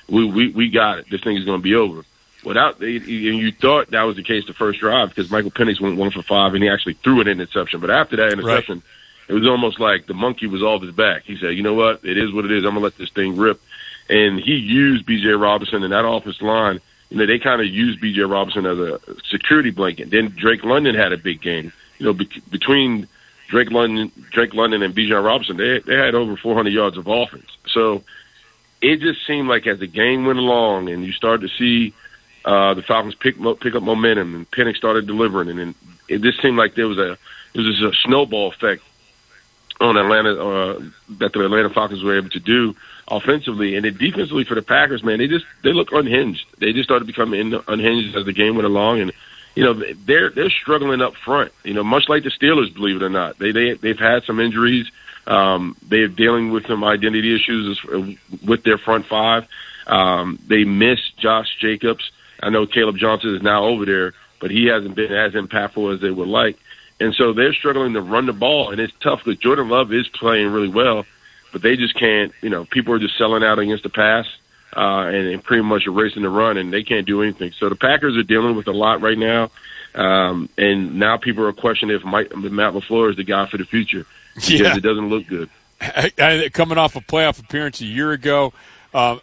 we got it. This thing is going to be over. And you thought that was the case the first drive because Michael Penix went 1 for 5 and he actually threw an interception. But after that interception, It was almost like the monkey was off his back. He said, you know what? It is what it is. I'm going to let this thing rip. And he used B.J. Robinson and that offensive line. They kind of used B.J. Robinson as a security blanket. Then Drake London had a big game. Between Drake London and Bijan Robinson, they had over 400 yards of offense. So it just seemed like as the game went along and you started to see the Falcons pick up momentum and Penix started delivering, and then it just seemed like there was a snowball effect on Atlanta that the Atlanta Falcons were able to do offensively. And then defensively for the Packers, man, they look unhinged. They just started becoming unhinged as the game went along, and they're struggling up front. Much like the Steelers, believe it or not, they've had some injuries. They're dealing with some identity issues with their front five. They miss Josh Jacobs. I know Caleb Johnson is now over there, but he hasn't been as impactful as they would like. And so they're struggling to run the ball, and it's tough because Jordan Love is playing really well, but they just can't. People are just selling out against the pass and pretty much erasing the run, and they can't do anything. So the Packers are dealing with a lot right now, and now people are questioning if Matt LaFleur is the guy for the future because it doesn't look good. Coming off a playoff appearance a year ago, I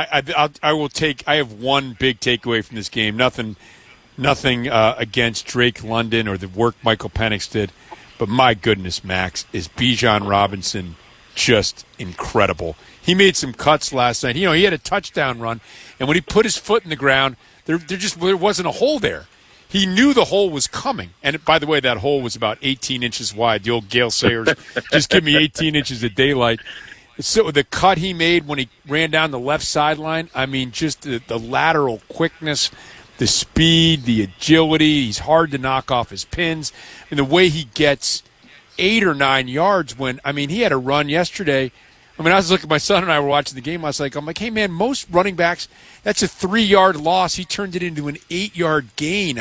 have one big takeaway from this game. Nothing against Drake London or the work Michael Penix did, but my goodness, Max, is Bijan Robinson just incredible. He made some cuts last night. He had a touchdown run, and when he put his foot in the ground, there wasn't a hole there. He knew the hole was coming. And, by the way, that hole was about 18 inches wide. The old Gale Sayers, just give me 18 inches of daylight. So the cut he made when he ran down the left sideline, just the lateral quickness, the speed, the agility. He's hard to knock off his pins. And the way he gets 8 or 9 yards when, he had a run yesterday. I was looking, my son and I were watching the game last night. I'm like, hey, man, most running backs, that's a 3-yard loss. He turned it into an 8-yard gain.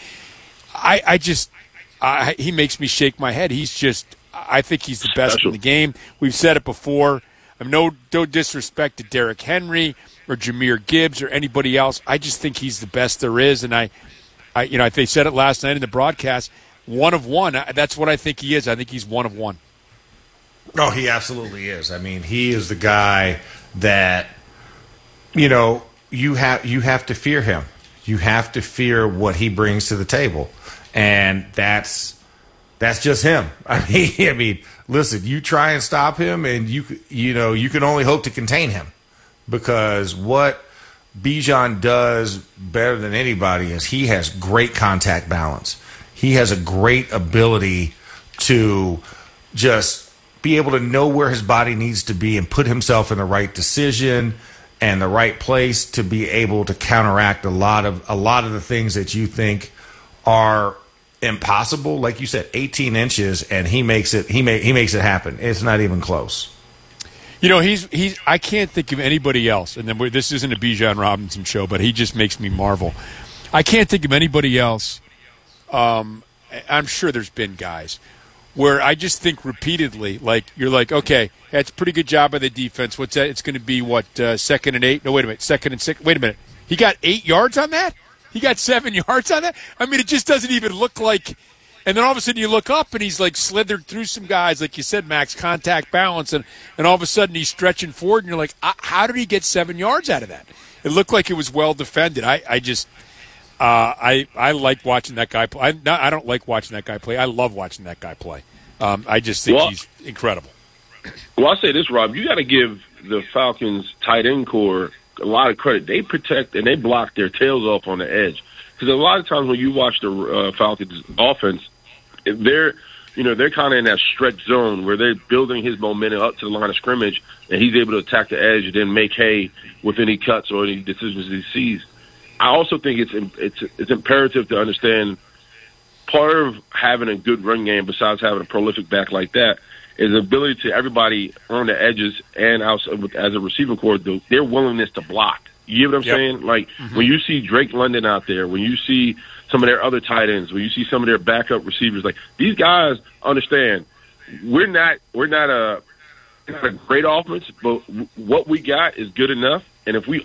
He makes me shake my head. I think he's the best in the game. We've said it before. No disrespect to Derrick Henry or Jahmyr Gibbs or anybody else. I just think he's the best there is. And they said it last night in the broadcast, one of one. That's what I think he is. I think he's one of one. Oh, he absolutely is. He is the guy that, you have to fear him. You have to fear what he brings to the table. And that's just him. Listen, you try and stop him and you can only hope to contain him, because what Bijan does better than anybody is he has great contact balance. He has a great ability to just be able to know where his body needs to be and put himself in the right decision and the right place to be able to counteract a lot of the things that you think are impossible. Like you said, 18 inches, and he makes it happen. It's not even close. I can't think of anybody else, and then this isn't a Bijan Robinson show, but he just makes me marvel. I can't think of anybody else. I'm sure there's been guys where I just think repeatedly, you're like, okay, that's a pretty good job by the defense. What's that? It's going to be, 2nd and 8? No, wait a minute, 2nd and 6. Wait a minute. He got 8 yards on that? He got 7 yards on that? It just doesn't even look like – and then all of a sudden you look up and he's, slithered through some guys, like you said, Max, contact balance, and all of a sudden he's stretching forward, and you're like, how did he get 7 yards out of that? It looked like it was well defended. I like watching that guy play. I don't like watching that guy play. I love watching that guy play. I just think he's incredible. Well, I'll say this, Rob. You got to give the Falcons tight end core a lot of credit. They protect and they block their tails off on the edge. Because a lot of times when you watch the Falcons offense, they're kind of in that stretch zone where they're building his momentum up to the line of scrimmage, and he's able to attack the edge and then make hay with any cuts or any decisions he sees. I also think it's imperative to understand part of having a good run game, besides having a prolific back like that, is the ability to everybody on the edges and outside as a receiving core, their willingness to block. You get what I'm saying? When you see Drake London out there, when you see some of their other tight ends, when you see some of their backup receivers, these guys understand we're not a great offense, but what we got is good enough. And if we